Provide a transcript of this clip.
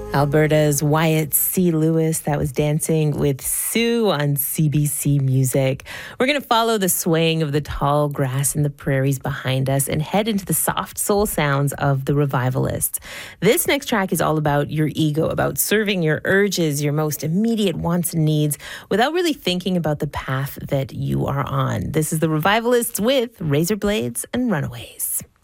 Alberta's Wyatt C. Lewis, that was Dancing with Sue on CBC Music. We're going to follow the swaying of the tall grass in the prairies behind us and head into the soft soul sounds of the Revivalists. This next track is all about your ego, about serving your urges, your most immediate wants and needs, without really thinking about the path that you are on. This is the Revivalists with Razor Blades and Runaways.